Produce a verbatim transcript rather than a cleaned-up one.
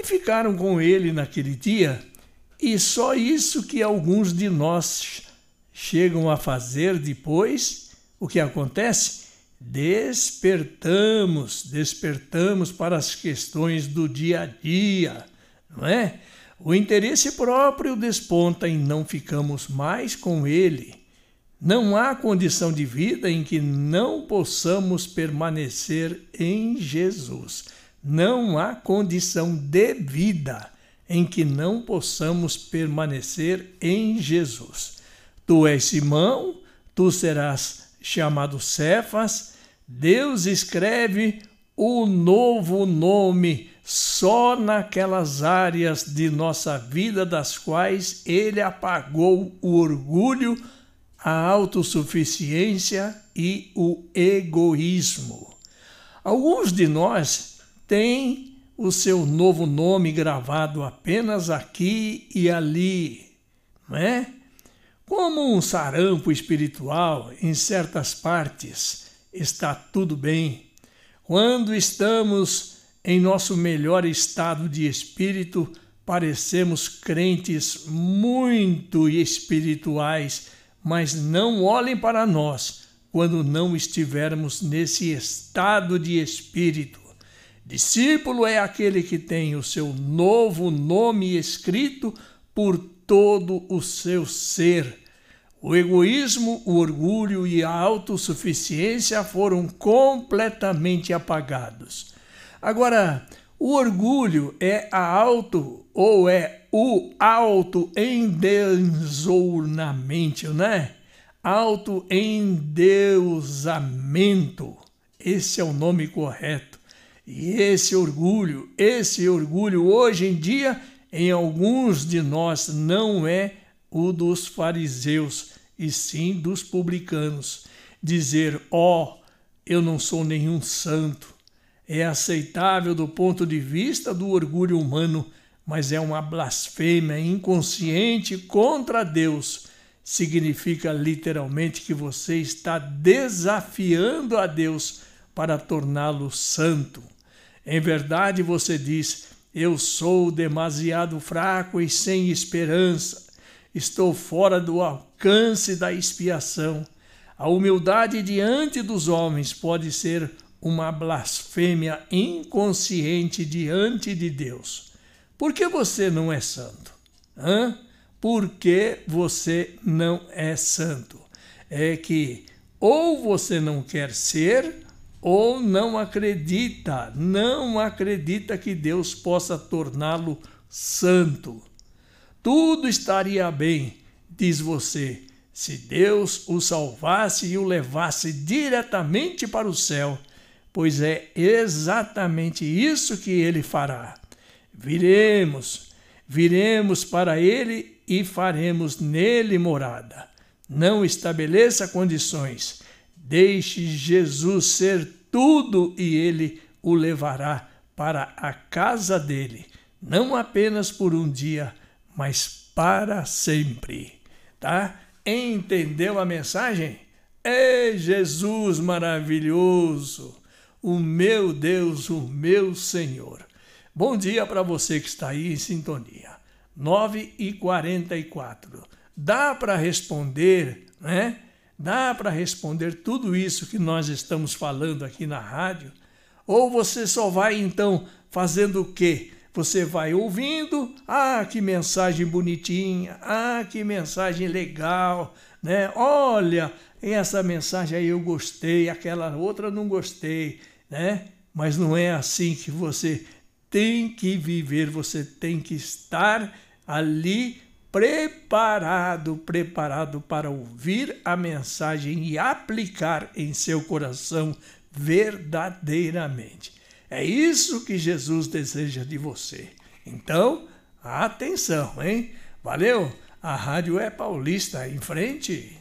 ficaram com ele naquele dia, e só isso que alguns de nós chegam a fazer depois, o que acontece? Despertamos, despertamos para as questões do dia a dia, não é? O interesse próprio desponta e não ficamos mais com ele. Não há condição de vida em que não possamos permanecer em Jesus. Não há condição de vida em que não possamos permanecer em Jesus. Tu és Simão, tu serás chamado Cefas. Deus escreve o novo nome só naquelas áreas de nossa vida das quais ele apagou o orgulho, a autossuficiência e o egoísmo. Alguns de nós têm o seu novo nome gravado apenas aqui e ali, não é? Como um sarampo espiritual, em certas partes está tudo bem. Quando estamos em nosso melhor estado de espírito, parecemos crentes muito espirituais, mas não olhem para nós quando não estivermos nesse estado de espírito. Discípulo é aquele que tem o seu novo nome escrito por todo o seu ser. O egoísmo, o orgulho e a autossuficiência foram completamente apagados. Agora, o orgulho é a auto ou é o auto-endeusamento, né? Auto-endeusamento. Esse é o nome correto. E esse orgulho, esse orgulho hoje em dia, em alguns de nós, não é o dos fariseus, e sim dos publicanos. Dizer, ó, oh, eu não sou nenhum santo, é aceitável do ponto de vista do orgulho humano, mas é uma blasfêmia inconsciente contra Deus. Significa literalmente que você está desafiando a Deus para torná-lo santo. Em verdade, você diz, eu sou demasiado fraco e sem esperança. Estou fora do alcance da expiação. A humildade diante dos homens pode ser uma blasfêmia inconsciente diante de Deus. Por que você não é santo? Hã? Por que você não é santo? É que ou você não quer ser, ou não acredita, não acredita que Deus possa torná-lo santo. Tudo estaria bem, diz você, se Deus o salvasse e o levasse diretamente para o céu, pois é exatamente isso que ele fará. Viremos, viremos para ele e faremos nele morada. Não estabeleça condições. Deixe Jesus ser tudo e ele o levará para a casa dele, não apenas por um dia, mas para sempre. Tá? Entendeu a mensagem? É Jesus maravilhoso, o meu Deus, o meu Senhor. Bom dia para você que está aí em sintonia. nove e quarenta e quatro. Dá para responder, né? Dá para responder tudo isso que nós estamos falando aqui na rádio? Ou você só vai, então, fazendo o quê? Você vai ouvindo, ah, que mensagem bonitinha, ah, que mensagem legal, né? Olha, essa mensagem aí eu gostei, aquela outra não gostei, né? Mas não é assim que você tem que viver, você tem que estar ali preparado, preparado para ouvir a mensagem e aplicar em seu coração verdadeiramente. É isso que Jesus deseja de você. Então, atenção, hein? Valeu? A rádio é paulista, em frente.